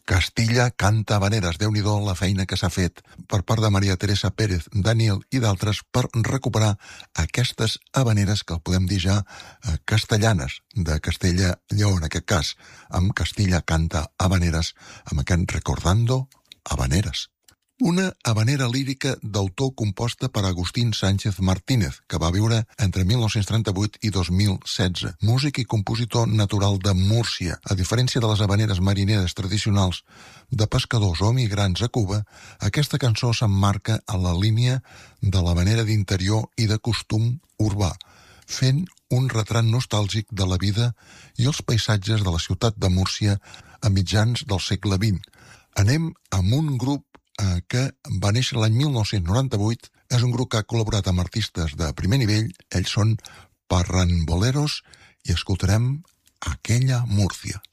Castilla canta habaneres. Déu-n'hi-do la feina que s'ha fet per part de Maria Teresa Pérez, Daniel i d'altres per recuperar aquestes habaneres que podem dir ja castellanes, de Castella-Lleó en aquest cas, amb Castilla canta habaneres, amb aquest Recordando Habaneres. Una habanera lírica d'autor composta per Agustín Sánchez Martínez, que va viure entre 1938 i 2016. Músic i compositor natural de Múrcia. A diferència de les habaneres marineres tradicionals de pescadors o migrants a Cuba, aquesta cançó s'emmarca a la línia de l'habanera d'interior i de costum urbà, fent un retrat nostàlgic de la vida i els paisatges de la ciutat de Múrcia a mitjans del segle XX. Anem amb un grup que va néixer l'any 1998, és un grup que ha col·laborat amb artistes de primer nivell, ells són Parramboleros i escoltarem Aquella Múrcia.